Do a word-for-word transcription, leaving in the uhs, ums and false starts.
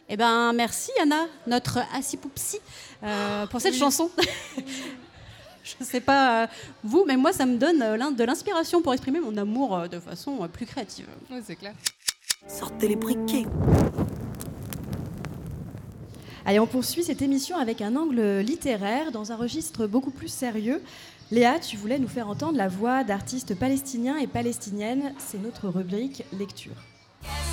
Eh ben, merci Anna, notre Assipoupsi, euh, pour cette oui. chanson. Je ne sais pas euh, vous, mais moi, ça me donne euh, de l'inspiration pour exprimer mon amour euh, de façon euh, plus créative. Oui, c'est clair. Sortez les briquets. Allez, on poursuit cette émission avec un angle littéraire dans un registre beaucoup plus sérieux. Léa, tu voulais nous faire entendre la voix d'artistes palestiniens et palestiniennes. C'est notre rubrique lecture.